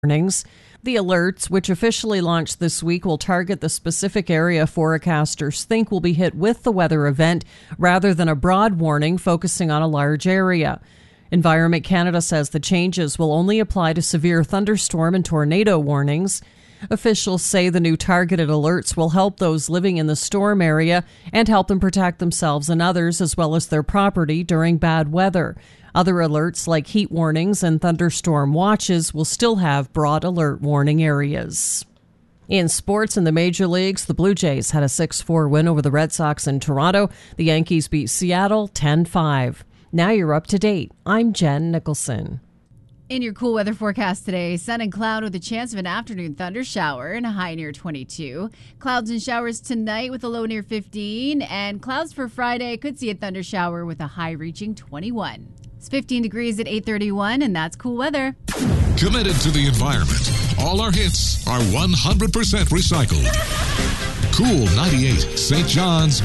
warnings. The alerts, which officially launched this week, will target the specific area forecasters think will be hit with the weather event rather than a broad warning focusing on a large area. Environment Canada says the changes will only apply to severe thunderstorm and tornado warnings. Officials say the new targeted alerts will help those living in the storm area and help them protect themselves and others as well as their property during bad weather. Other alerts like heat warnings and thunderstorm watches will still have broad alert warning areas. In sports in the major leagues, the Blue Jays had a 6-4 win over the Red Sox in Toronto. The Yankees beat Seattle 10-5. Now you're up to date. I'm Jen Nicholson. In your cool weather forecast today, sun and cloud with a chance of an afternoon thunder shower and a high near 22. Clouds and showers tonight with a low near 15. And clouds for Friday could see a thunder shower with a high reaching 21. It's 15 degrees at 8:31, and that's cool weather. Committed to the environment. All our hits are 100% recycled. Cool 98, St. John's.